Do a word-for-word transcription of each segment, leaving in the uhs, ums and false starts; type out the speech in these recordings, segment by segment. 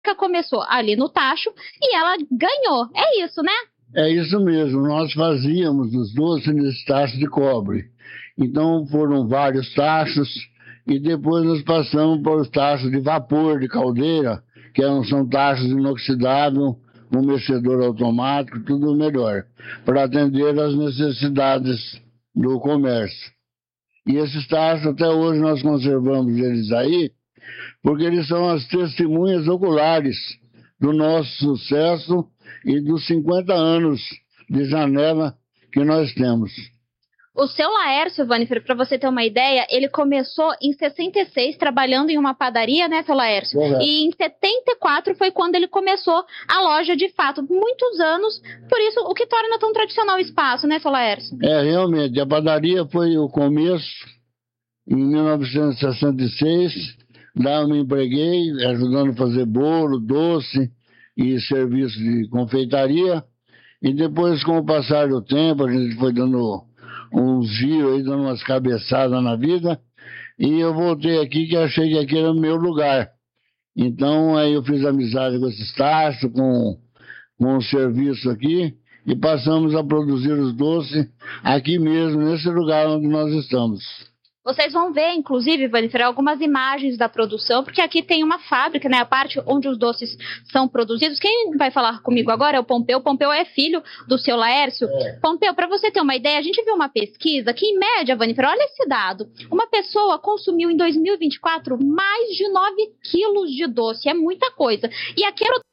começou ali no tacho e ela ganhou. É isso, né? É isso mesmo. Nós fazíamos os doces nesse tacho de cobre. Então foram vários tachos e depois nós passamos para os tachos de vapor, de caldeira, que são tachos inoxidáveis, com mexedor automático, tudo melhor, para atender às necessidades do comércio. E esses tachos, até hoje, nós conservamos eles aí, porque eles são as testemunhas oculares do nosso sucesso e dos cinquenta anos de janela que nós temos. O seu Laércio, Vanifer, para você ter uma ideia, ele começou em sessenta e seis trabalhando em uma padaria, né, seu Laércio? Correto. E em setenta e quatro foi quando ele começou a loja de fato. Muitos anos, por isso o que torna tão tradicional o espaço, né, seu Laércio? É, realmente, a padaria foi o começo, em mil novecentos e sessenta e seis, lá eu me empreguei, ajudando a fazer bolo, doce e serviço de confeitaria. E depois, com o passar do tempo, a gente foi dando uns giros aí, dando umas cabeçadas na vida, e eu voltei aqui que achei que aqui era o meu lugar. Então aí eu fiz amizade com esses tachos, com, com o serviço aqui, e passamos a produzir os doces aqui mesmo, nesse lugar onde nós estamos. Vocês vão ver, inclusive, Vanifer, algumas imagens da produção, porque aqui tem uma fábrica, né, a parte onde os doces são produzidos. Quem vai falar comigo agora é o Pompeu. O Pompeu é filho do seu Laércio. É. Pompeu, para você ter uma ideia, a gente viu uma pesquisa que, em média, Vanifer, olha esse dado, uma pessoa consumiu em dois mil e vinte e quatro mais de nove quilos de doce. É muita coisa. E aqui era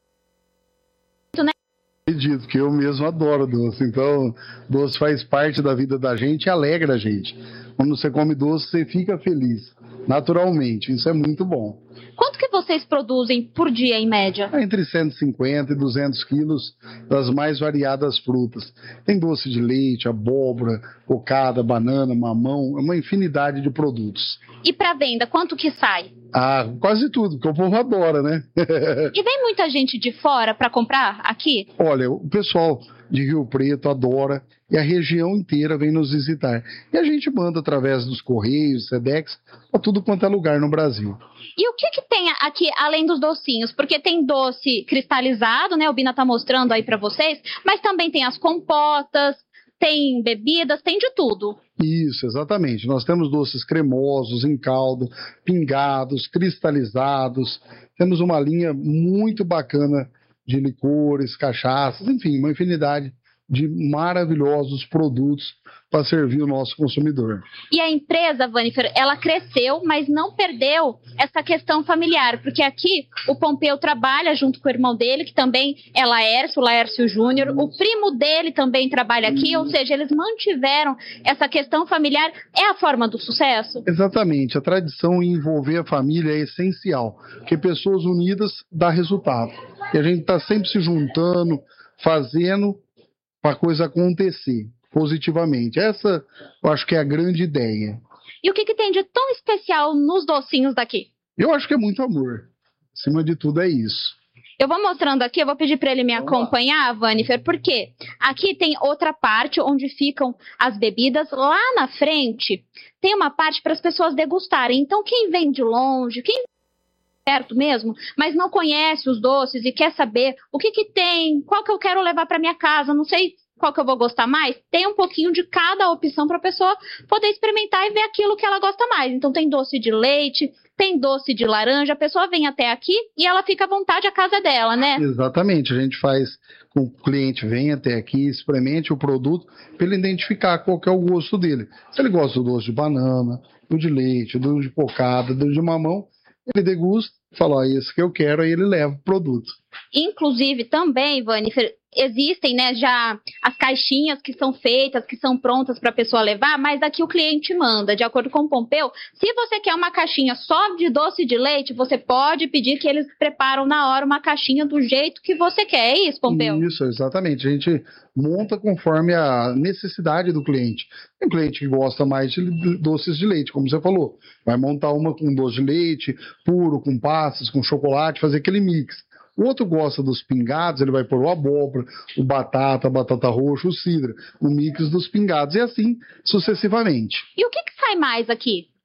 o... né? Acredito que eu mesmo adoro doce, então doce faz parte da vida da gente e alegra a gente. Quando você come doce, você fica feliz, naturalmente, isso é muito bom. Quanto que vocês produzem por dia, em média? Entre cento e cinquenta e duzentos quilos das mais variadas frutas. Tem doce de leite, abóbora, cocada, banana, mamão, uma infinidade de produtos. E para venda, quanto que sai? Ah, quase tudo, porque o povo adora, né? E vem muita gente de fora para comprar aqui? Olha, o pessoal de Rio Preto adora e a região inteira vem nos visitar. E a gente manda através dos Correios, Sedex, para tudo quanto é lugar no Brasil. E o que que tem aqui, além dos docinhos? Porque tem doce cristalizado, né? O Bina tá mostrando aí para vocês, mas também tem as compotas, tem bebidas, tem de tudo. Isso, exatamente. Nós temos doces cremosos, em caldo, pingados, cristalizados. Temos uma linha muito bacana de licores, cachaças, enfim, uma infinidade de maravilhosos produtos para servir o nosso consumidor. E a empresa, Vanifer, ela cresceu, mas não perdeu essa questão familiar, porque aqui o Pompeu trabalha junto com o irmão dele, que também é Laércio, Laércio Júnior, o primo dele também trabalha aqui, ou seja, eles mantiveram essa questão familiar. É a forma do sucesso? Exatamente, a tradição em envolver a família é essencial, porque pessoas unidas dá resultado. E a gente está sempre se juntando, fazendo para a coisa acontecer positivamente. Essa eu acho que é a grande ideia. E o que, que tem de tão especial nos docinhos daqui? Eu acho que é muito amor. Acima de tudo é isso. Eu vou mostrando aqui, eu vou pedir para ele me acompanhar, Vanifer, porque aqui tem outra parte onde ficam as bebidas. Lá na frente tem uma parte para as pessoas degustarem. Então quem vem de longe, quem perto mesmo, mas não conhece os doces e quer saber o que que tem, qual que eu quero levar para minha casa, não sei qual que eu vou gostar mais, tem um pouquinho de cada opção para a pessoa poder experimentar e ver aquilo que ela gosta mais. Então tem doce de leite, tem doce de laranja, a pessoa vem até aqui e ela fica à vontade, a casa é dela, né? Exatamente, a gente faz com o cliente vem até aqui, experimente o produto para ele identificar qual que é o gosto dele. Se ele gosta do doce de banana, do de leite, do de cocada, do de mamão, ele degusta, fala, ó, esse que eu quero, aí ele leva o produto. Inclusive, também, Vanifer, existem, né, já as caixinhas que são feitas, que são prontas para a pessoa levar, mas aqui o cliente manda, de acordo com o Pompeu. Se você quer uma caixinha só de doce de leite, você pode pedir que eles preparam na hora uma caixinha do jeito que você quer. É isso, Pompeu? Isso, exatamente. A gente monta conforme a necessidade do cliente. Tem cliente que gosta mais de doces de leite, como você falou. Vai montar uma com doce de leite puro, com passas, com chocolate, fazer aquele mix. O outro gosta dos pingados, ele vai pôr o abóbora, o batata, a batata roxa, o cidra, o mix dos pingados, e assim sucessivamente. E o que, que sai mais aqui?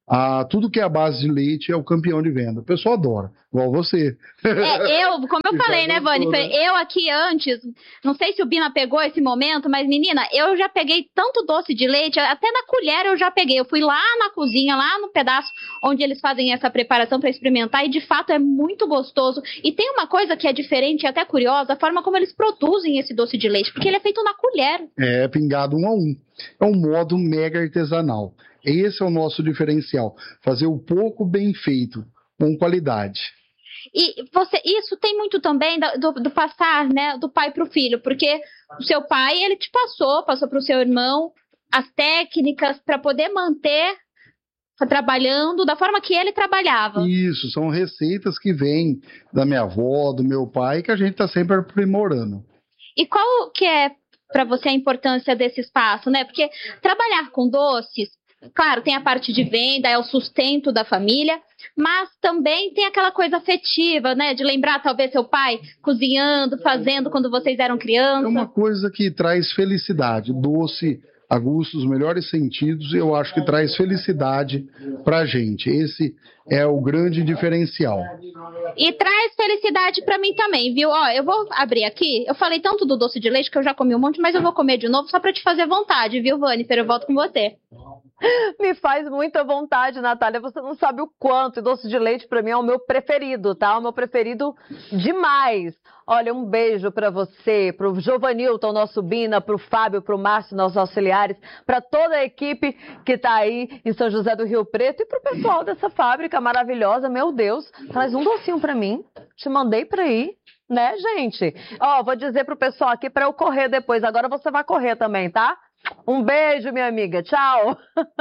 Ah, tudo que é a base de leite é o campeão de venda. O pessoal adora, igual você. É, eu, como eu Já falei, né, gostou, Vani? né? Eu aqui antes, não sei se o Bina pegou esse momento, mas menina, eu já peguei tanto doce de leite, até na colher eu já peguei. Eu fui lá na cozinha, lá no pedaço onde eles fazem essa preparação para experimentar, e de fato é muito gostoso. E tem uma coisa que é diferente e até curiosa, a forma como eles produzem esse doce de leite, porque ele é feito na colher. É pingado um a um. É um modo mega artesanal. Esse é o nosso diferencial. Fazer o pouco bem feito, com qualidade. E você, isso tem muito também do, do passar, né, do pai para o filho, porque o seu pai, ele te passou, passou para o seu irmão as técnicas para poder manter trabalhando da forma que ele trabalhava. Isso, são receitas que vêm da minha avó, do meu pai, que a gente está sempre aprimorando. E qual que é para você a importância desse espaço, né? Porque trabalhar com doces, claro, tem a parte de venda, é o sustento da família, mas também tem aquela coisa afetiva, né? De lembrar talvez seu pai cozinhando, fazendo quando vocês eram crianças. É uma coisa que traz felicidade. Doce, a gosto dos melhores sentidos, eu acho que traz felicidade pra gente. Esse é o grande diferencial. E traz felicidade pra mim também, viu? Ó, eu vou abrir aqui. Eu falei tanto do doce de leite que eu já comi um monte, mas eu vou comer de novo só pra te fazer vontade, viu, Vani? Eu volto com você. Me faz muita vontade, Natália. Você não sabe o quanto. E doce de leite, pra mim, é o meu preferido, tá? O meu preferido demais. Olha, um beijo pra você, pro Giovanilton, nosso Bina, pro Fábio, pro Márcio, nossos auxiliares, pra toda a equipe que tá aí em São José do Rio Preto e pro pessoal dessa fábrica maravilhosa. Meu Deus, traz um docinho pra mim. Te mandei pra ir. Né, gente? Ó, vou dizer pro pessoal aqui pra eu correr depois. Agora você vai correr também, tá? Um beijo, minha amiga. Tchau.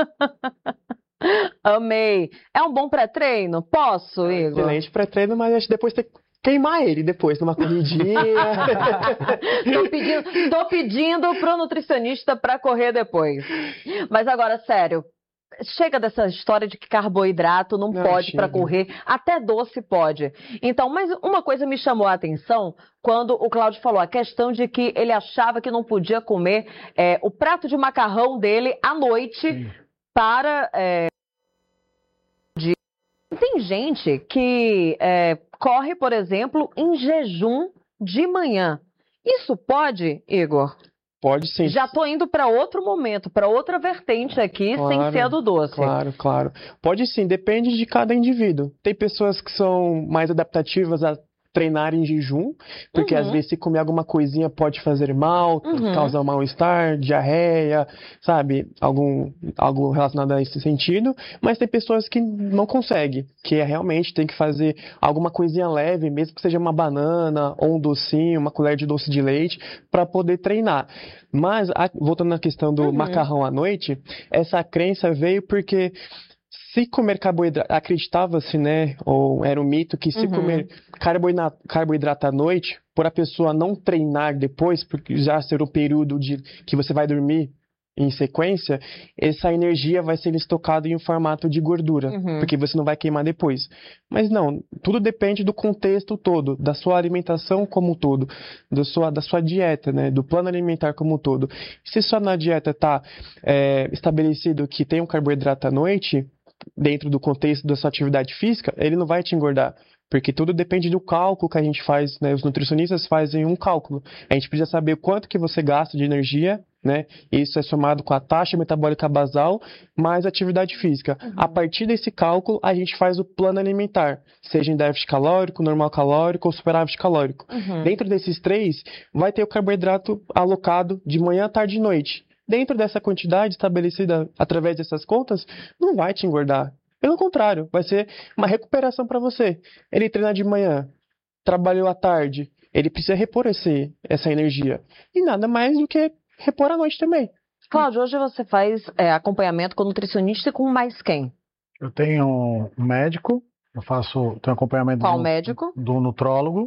Amei. É um bom pré-treino? Posso, Igor? Excelente pré-treino, mas acho que depois tem que queimar ele depois, numa corridinha. tô, pedindo, tô pedindo pro nutricionista pra correr depois. Mas agora, sério. Chega dessa história de que carboidrato não, não pode para correr, até doce pode. Então, mas uma coisa me chamou a atenção quando o Cláudio falou a questão de que ele achava que não podia comer é, o prato de macarrão dele à noite. Sim. Para... É, de... Tem gente que é, corre, por exemplo, em jejum de manhã. Isso pode, Igor? Pode sim. Já tô indo para outro momento, para outra vertente aqui, claro, sem ser a do doce. Claro, claro. Pode sim, depende de cada indivíduo. Tem pessoas que são mais adaptativas a treinar em jejum, porque uhum. às vezes se comer alguma coisinha pode fazer mal, uhum. causar mal-estar, diarreia, sabe? Algum, algo relacionado a esse sentido. Mas tem pessoas que não conseguem, que é, realmente tem que fazer alguma coisinha leve, mesmo que seja uma banana ou um docinho, uma colher de doce de leite, para poder treinar. Mas, a, voltando na questão do uhum. macarrão à noite, essa crença veio porque se comer carboidrato, acreditava-se, né, ou era um mito, que se uhum. comer carboidrato, carboidrato à noite, por a pessoa não treinar depois, porque já ser o período de que você vai dormir em sequência, essa energia vai ser estocada em um formato de gordura, uhum. porque você não vai queimar depois. Mas não, tudo depende do contexto todo, da sua alimentação como um todo, da sua, da sua dieta, né, do plano alimentar como um todo. Se só na dieta está é, estabelecido que tem um carboidrato à noite, dentro do contexto da sua atividade física, ele não vai te engordar, porque tudo depende do cálculo que a gente faz, né? Os nutricionistas fazem um cálculo. A gente precisa saber quanto que você gasta de energia, né? Isso é somado com a taxa metabólica basal mais a atividade física. Uhum. A partir desse cálculo, a gente faz o plano alimentar, seja em déficit calórico, normal calórico ou superávit calórico. Uhum. Dentro desses três, vai ter o carboidrato alocado de manhã, tarde e noite. Dentro dessa quantidade estabelecida através dessas contas, não vai te engordar. Pelo contrário, vai ser uma recuperação para você. Ele treina de manhã, trabalhou à tarde, ele precisa repor esse, essa energia. E nada mais do que repor à noite também. Cláudio, hoje você faz é, acompanhamento com nutricionista e com mais quem? Eu tenho um médico, eu faço tenho acompanhamento Qual do, médico? do nutrólogo,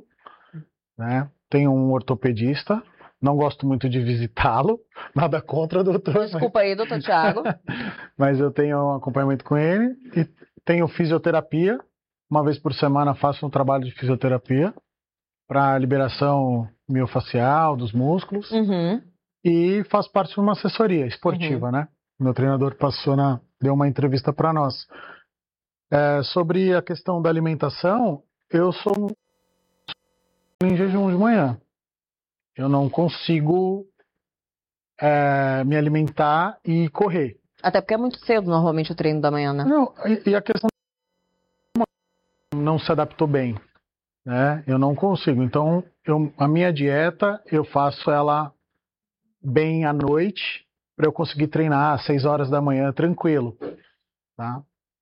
né? Tenho um ortopedista. Não gosto muito de visitá-lo, nada contra, doutor. Desculpa aí, doutor Thiago. Mas eu tenho um acompanhamento com ele e tenho fisioterapia. Uma vez por semana faço um trabalho de fisioterapia para liberação miofacial dos músculos. Uhum. E faço parte de uma assessoria esportiva, uhum. né? Meu treinador passou na, deu uma entrevista para nós. É, sobre a questão da alimentação, eu sou em jejum de manhã. Eu não consigo é, me alimentar e correr. Até porque é muito cedo, normalmente, o treino da manhã, né? Não, e, e a questão não se adaptou bem, né? Eu não consigo. Então, eu, a minha dieta, eu faço ela bem à noite, para eu conseguir treinar às seis horas da manhã tranquilo, tá?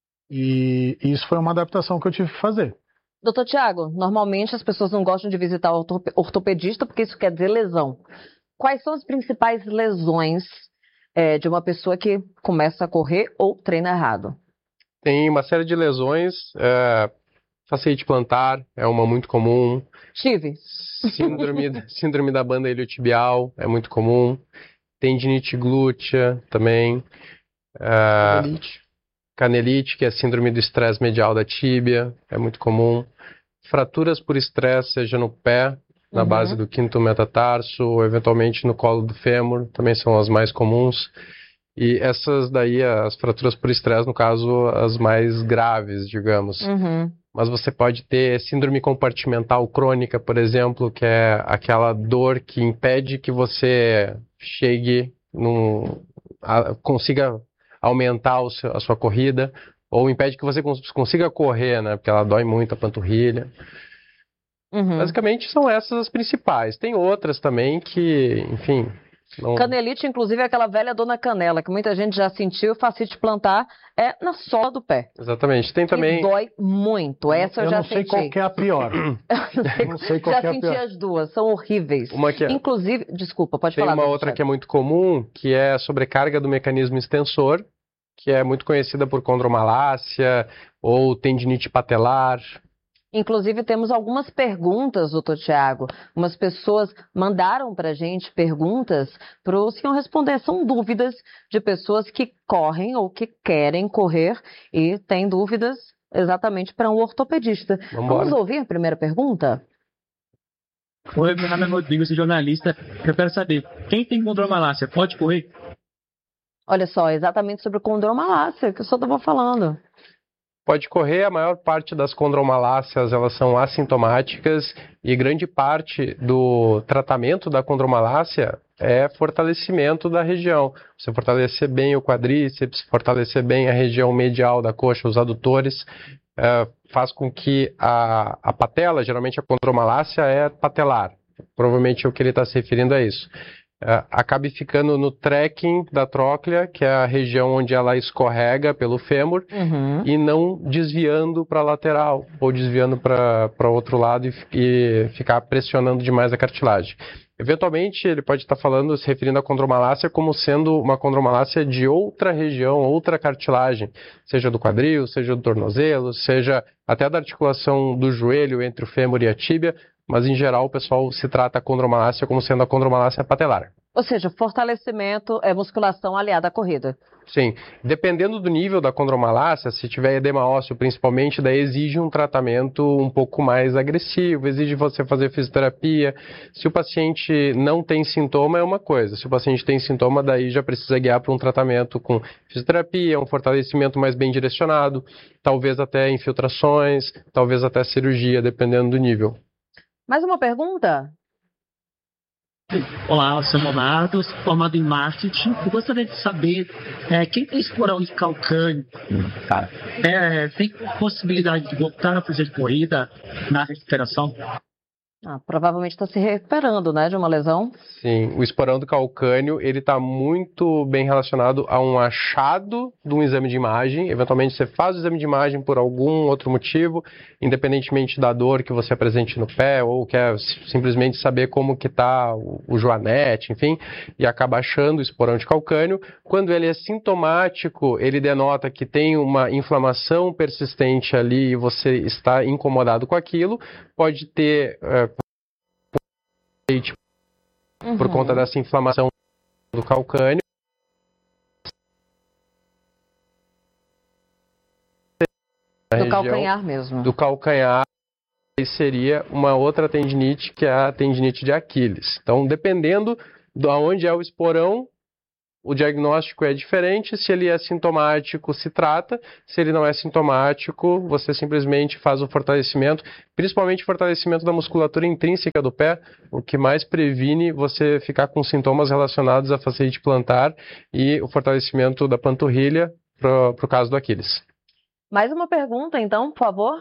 E isso foi uma adaptação que eu tive que fazer. Doutor Tiago, normalmente as pessoas não gostam de visitar o ortopedista porque isso quer dizer lesão. Quais são as principais lesões é, de uma pessoa que começa a correr ou treina errado? Tem uma série de lesões, é, fasciite plantar é uma muito comum. Tive. Síndrome, síndrome da banda iliotibial é muito comum. Tendinite glútea também. É, Canelite. Canelite, que é a síndrome do estresse medial da tíbia, é muito comum. Fraturas por estresse, seja no pé, na Uhum. base do quinto metatarso, ou eventualmente no colo do fêmur, também são as mais comuns. E essas daí, as fraturas por estresse, no caso, as mais graves, digamos. Uhum. Mas você pode ter síndrome compartimental crônica, por exemplo, que é aquela dor que impede que você chegue, num, a, consiga aumentar o seu, a sua corrida, ou impede que você cons- consiga correr, né? Porque ela dói muito a panturrilha. Uhum. Basicamente são essas as principais. Tem outras também que, enfim... Não... Canelite, inclusive, é aquela velha dor na canela, que muita gente já sentiu. Fascite plantar é na sola do pé. Exatamente. Tem também... E dói muito. Essa eu, eu já não sei senti. qual que é a pior. Eu não sei, não sei qual já que é a senti pior. as duas, são horríveis. Uma que é... Inclusive, desculpa, pode Tem falar. uma doutor outra Tiago. que é muito comum, que é a sobrecarga do mecanismo extensor, que é muito conhecida por condromalácia ou tendinite patelar. Inclusive, temos algumas perguntas, doutor Tiago. Umas pessoas mandaram para a gente perguntas para o senhor responder. São dúvidas de pessoas que correm ou que querem correr e têm dúvidas exatamente para um ortopedista. Vambora. Vamos ouvir a primeira pergunta? Oi, meu nome é Rodrigo, sou jornalista. Eu quero saber, quem tem condromalácia pode correr? Olha só, exatamente sobre condromalácia que o senhor estava falando. Pode correr, a maior parte das condromalácias elas são assintomáticas e grande parte do tratamento da condromalácia é fortalecimento da região. Você fortalecer bem o quadríceps, fortalecer bem a região medial da coxa, os adutores, é, faz com que a, a patela, geralmente a condromalácia é patelar, provavelmente o que ele está se referindo é isso. Uh, acabe ficando no trekking da tróclea, que é a região onde ela escorrega pelo fêmur, Uhum. e não desviando para a lateral, ou desviando para o outro lado e, e ficar pressionando demais a cartilagem. Eventualmente, ele pode estar falando, se referindo à condromalácia como sendo uma condromalácia de outra região, outra cartilagem, seja do quadril, seja do tornozelo, seja até da articulação do joelho entre o fêmur e a tíbia, mas em geral o pessoal se trata a condromalácia como sendo a condromalácia patelar. Ou seja, fortalecimento é musculação aliada à corrida. Sim, dependendo do nível da condromalácia, se tiver edema ósseo principalmente, daí exige um tratamento um pouco mais agressivo, exige você fazer fisioterapia. Se o paciente não tem sintoma é uma coisa, se o paciente tem sintoma, daí já precisa guiar para um tratamento com fisioterapia, um fortalecimento mais bem direcionado, talvez até infiltrações, talvez até cirurgia, dependendo do nível. Mais uma pergunta? Olá, eu sou Leonardo, sou formado em marketing. Eu gostaria de saber, é, quem tem esporão de calcâneo, cara, é, tem possibilidade de voltar a fazer corrida na recuperação? Ah, provavelmente está se recuperando, né, de uma lesão. Sim, o esporão do calcânio, ele está muito bem relacionado a um achado de um exame de imagem. Eventualmente você faz o exame de imagem por algum outro motivo, independentemente da dor que você apresente no pé, ou quer simplesmente saber como que está o, o joanete, enfim, e acaba achando o esporão de calcânio. Quando ele é sintomático, ele denota que tem uma inflamação persistente ali e você está incomodado com aquilo, pode ter... É, por Uhum. conta dessa inflamação do calcânio. Do calcanhar mesmo. Do calcanhar seria uma outra tendinite, que é a tendinite de Aquiles. Então, dependendo de onde é o esporão, o diagnóstico é diferente. Se ele é sintomático, se trata. Se ele não é sintomático, você simplesmente faz o fortalecimento, principalmente fortalecimento da musculatura intrínseca do pé, o que mais previne você ficar com sintomas relacionados à fasciite plantar, e o fortalecimento da panturrilha para o caso do Aquiles. Mais uma pergunta, então, por favor.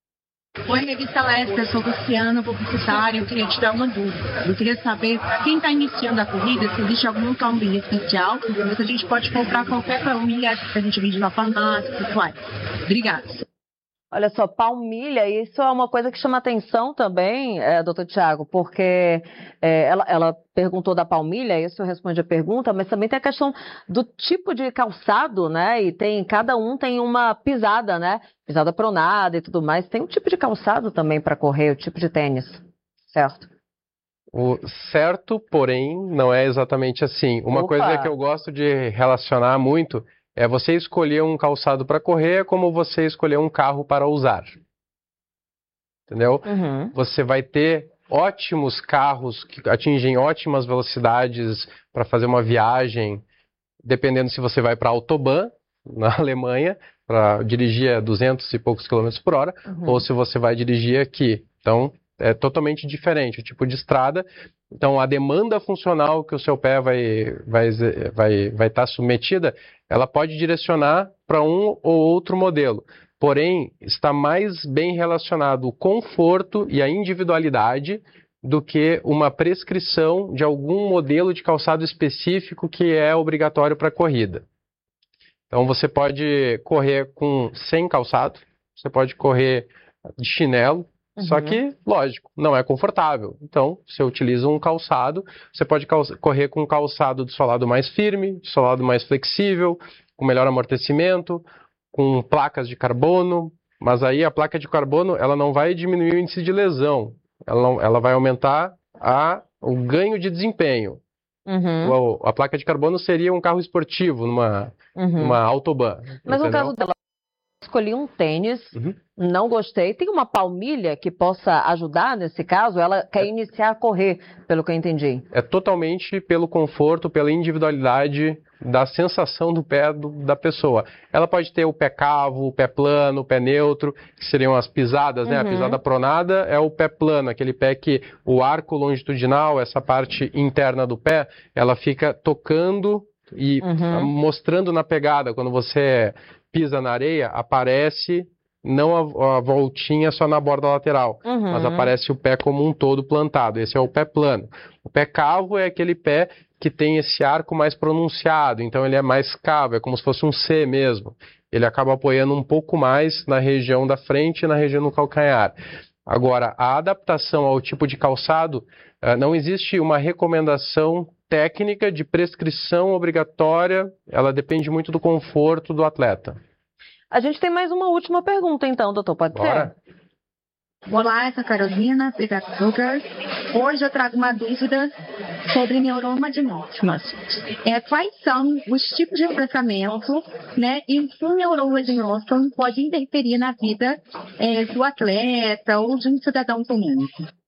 Oi, revista Lester, sou Luciana, publicitária. Eu queria te dar uma dúvida. Eu queria saber, para quem está iniciando a corrida, se existe alguma palmilha especial, se a gente pode comprar qualquer palmilha que a gente vende na farmácia, tudo mais. Obrigada. Olha só, palmilha, isso é uma coisa que chama atenção também, é, doutor Tiago, porque é, ela, ela perguntou da palmilha, isso eu respondi a pergunta, mas também tem a questão do tipo de calçado, né? E tem, cada um tem uma pisada, né? Pisada pronada e tudo mais. Tem um tipo de calçado também para correr, o tipo de tênis, certo? O certo, porém, não é exatamente assim. Uma Opa. coisa que eu gosto de relacionar muito é você escolher um calçado para correr como você escolher um carro para usar. Entendeu? Uhum. Você vai ter ótimos carros que atingem ótimas velocidades para fazer uma viagem, dependendo se você vai para Autobahn, na Alemanha, para dirigir a duzentos e poucos quilômetros por hora, Uhum. ou se você vai dirigir aqui. Então, é totalmente diferente o tipo de estrada. Então, a demanda funcional que o seu pé vai vai vai vai estar submetida, ela pode direcionar para um ou outro modelo. Porém, está mais bem relacionado o conforto e a individualidade do que uma prescrição de algum modelo de calçado específico que é obrigatório para a corrida. Então, você pode correr com sem calçado, você pode correr de chinelo, Uhum. só que, lógico, não é confortável. Então, você utiliza um calçado, você pode calça- correr com um calçado de solado mais firme, de solado mais flexível, com melhor amortecimento, com placas de carbono, mas aí a placa de carbono ela não vai diminuir o índice de lesão, ela, não- ela vai aumentar a, o ganho de desempenho. Uhum. O- a placa de carbono seria um carro esportivo numa, Uhum. numa Autobahn. Mas no entendeu? caso dela, escolhi um tênis, Uhum. não gostei. Tem uma palmilha que possa ajudar nesse caso? Ela quer iniciar a correr, pelo que eu entendi. É totalmente pelo conforto, pela individualidade da sensação do pé do- da pessoa. Ela pode ter o pé cavo, o pé plano, o pé neutro, que seriam as pisadas, né? Uhum. A pisada pronada é o pé plano, aquele pé que o arco longitudinal, essa parte interna do pé, ela fica tocando e Uhum. mostrando na pegada. Quando você pisa na areia, aparece não a, a voltinha só na borda lateral, Uhum. mas aparece o pé como um todo plantado. Esse é o pé plano. O pé cavo é aquele pé que tem esse arco mais pronunciado, então ele é mais cavo, é como se fosse um C mesmo. Ele acaba apoiando um pouco mais na região da frente e na região do calcanhar. Agora, a adaptação ao tipo de calçado, eh, não existe uma recomendação técnica de prescrição obrigatória, ela depende muito do conforto do atleta. A gente tem mais uma última pergunta, então, doutor, pode Bora? ser? Olá, essa é a Carolina, Zucker. Hoje eu trago uma dúvida sobre neuroma de Mortimer. É, quais são os tipos de tratamento, né, e se o neuroma de Mortimer pode interferir na vida é, do atleta ou de um cidadão comum?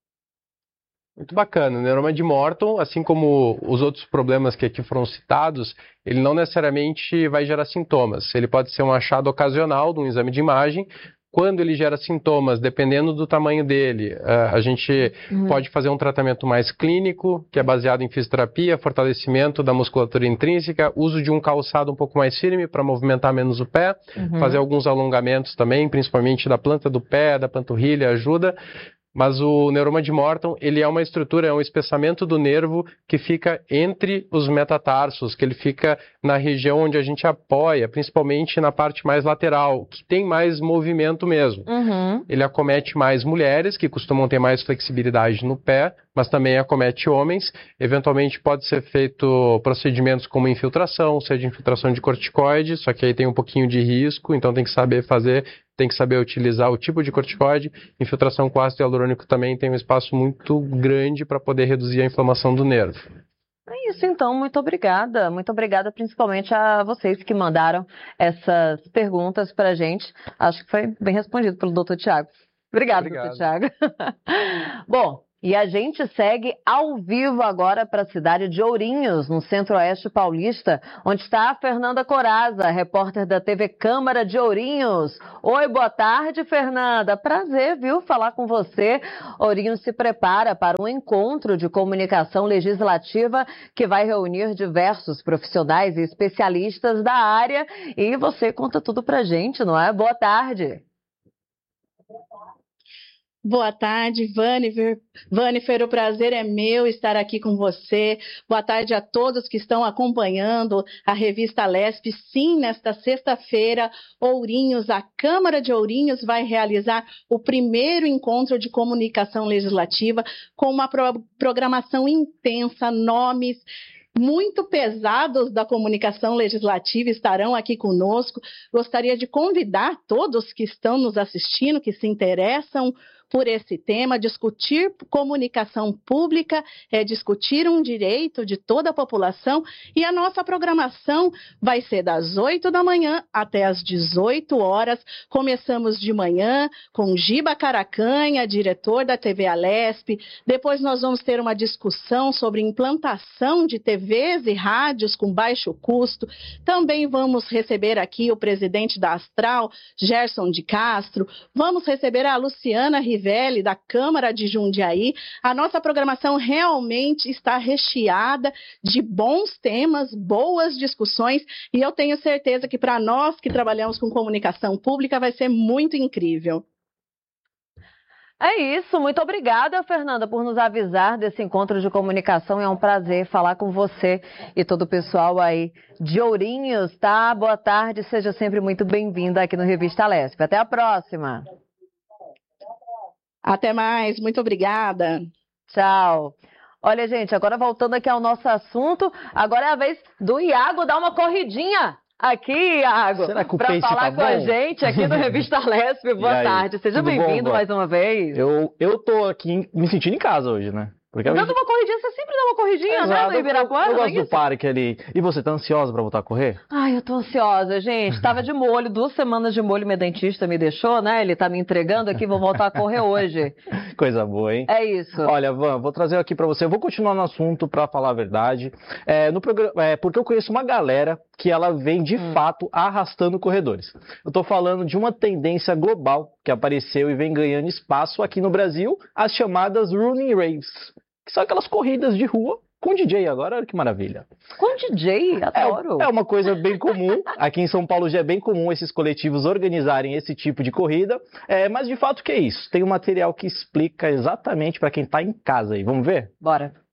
Muito bacana. O neuroma de Morton, assim como os outros problemas que aqui foram citados, ele não necessariamente vai gerar sintomas. Ele pode ser um achado ocasional de um exame de imagem. Quando ele gera sintomas, dependendo do tamanho dele, a gente Uhum. pode fazer um tratamento mais clínico, que é baseado em fisioterapia, fortalecimento da musculatura intrínseca, uso de um calçado um pouco mais firme para movimentar menos o pé, Uhum. fazer alguns alongamentos também, principalmente da planta do pé, da panturrilha, ajuda. Mas o neuroma de Morton, ele é uma estrutura, é um espessamento do nervo que fica entre os metatarsos, que ele fica na região onde a gente apoia, principalmente na parte mais lateral, que tem mais movimento mesmo. Uhum. Ele acomete mais mulheres, que costumam ter mais flexibilidade no pé, mas também acomete homens. Eventualmente pode ser feito procedimentos como infiltração, seja infiltração de corticoide, só que aí tem um pouquinho de risco, então tem que saber fazer, tem que saber utilizar o tipo de corticoide. Infiltração com ácido hialurônico também tem um espaço muito grande para poder reduzir a inflamação do nervo. É isso, então. Muito obrigada. Muito obrigada, principalmente a vocês que mandaram essas perguntas para a gente. Acho que foi bem respondido pelo doutor Tiago. Obrigada, Obrigado. doutor Tiago. Bom, E a gente segue ao vivo agora para a cidade de Ourinhos, no centro-oeste paulista, onde está a Fernanda Coraza, repórter da T V Câmara de Ourinhos. Oi, boa tarde, Fernanda. Prazer, viu, falar com você. Ourinhos se prepara para um encontro de comunicação legislativa que vai reunir diversos profissionais e especialistas da área. E você conta tudo pra gente, não é? Boa tarde. Boa tarde, Vanifer. Vanifer, o prazer é meu estar aqui com você. Boa tarde a todos que estão acompanhando a revista Lesp. Sim, nesta sexta-feira, Ourinhos, a Câmara de Ourinhos vai realizar o primeiro encontro de comunicação legislativa com uma pro- programação intensa, nomes muito pesados da comunicação legislativa estarão aqui conosco. Gostaria de convidar todos que estão nos assistindo, que se interessam por esse tema. Discutir comunicação pública é discutir um direito de toda a população, e a nossa programação vai ser das oito da manhã até as dezoito horas. Começamos de manhã com Giba Caracanha, diretor da T V Alesp. Depois nós vamos ter uma discussão sobre implantação de T Vs e rádios com baixo custo. Também vamos receber aqui o presidente da Astral, Gerson de Castro. Vamos receber a Luciana Rivelli, da Câmara de Jundiaí. A nossa programação realmente está recheada de bons temas, boas discussões, e eu tenho certeza que para nós que trabalhamos com comunicação pública vai ser muito incrível. É isso, muito obrigada, Fernanda, por nos avisar desse encontro de comunicação. É um prazer falar com você e todo o pessoal aí de Ourinhos, tá? Boa tarde, seja sempre muito bem-vinda aqui no Revista Lesp. Até a próxima. Até mais, muito obrigada. Tchau. Olha, gente, agora voltando aqui ao nosso assunto, agora é a vez do Iago dar uma corridinha aqui, Iago, para falar tá com bom? a gente aqui no Revista Lesp. Boa tarde, seja bem-vindo mais uma vez. Eu, eu tô aqui me sentindo em casa hoje, né? Porque Dando gente... uma corridinha, você sempre dá uma corridinha, Exato, né, no Ibirapuera? Eu, eu não é gosto do isso? parque ali. E você, tá ansiosa pra voltar a correr? Ai, eu tô ansiosa, gente. Tava de molho, duas semanas de molho, meu dentista me deixou, né? Ele tá me entregando aqui, vou voltar a correr hoje. Coisa boa, hein? É isso. Olha, Van, vou trazer aqui pra você. Eu vou continuar no assunto pra falar a verdade. É, no programa, é, porque eu conheço uma galera que ela vem de hum. fato arrastando corredores. Eu tô falando de uma tendência global que apareceu e vem ganhando espaço aqui no Brasil, as chamadas running raves. Que são aquelas corridas de rua com D J agora, olha que maravilha. Com D J? Adoro. É, é uma coisa bem comum, aqui em São Paulo já é bem comum esses coletivos organizarem esse tipo de corrida, é, mas de fato o que é isso? Tem um material que explica exatamente para quem está em casa aí, vamos ver? Bora.